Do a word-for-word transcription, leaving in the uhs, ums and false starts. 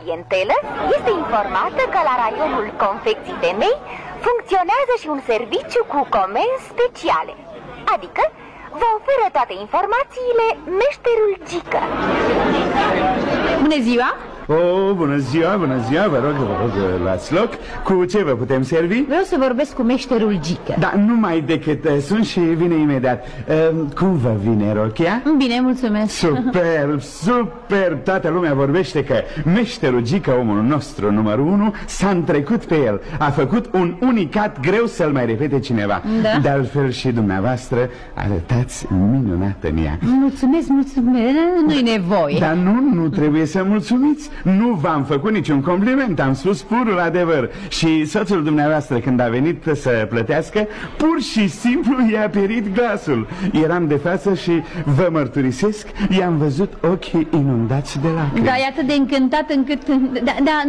clientelă este informată că la raionul confecții femei funcționează și un serviciu cu comenzi speciale. Adică vă oferă toate informațiile meșterul Gică. Bună ziua! Oh, bună ziua, bună ziua, vă rog, vă rog, luați loc. Cu ce vă putem servi? Vreau să vorbesc cu meșterul Gică. Da, numai decât uh, sunt și vine imediat. uh, Cum vă vine rochia? Bine, mulțumesc. Superb, superb. Toată lumea vorbește că meșterul Gică, omul nostru numărul unu, s-a întrecut pe el. A făcut un unicat greu să-l mai repete cineva. Da? De altfel și dumneavoastră arătați minunată în ea. Mulțumesc, mulțumesc, nu-i nevoie. Dar nu, nu trebuie să mulțumiți. Nu v-am făcut niciun compliment, am spus purul adevăr. Și soțul dumneavoastră, când a venit să plătească, pur și simplu i-a pierit glasul. Eram de față și vă mărturisesc, i-am văzut ochii inundați de lacrimi. Da, e atât de încântat încât... Da, da,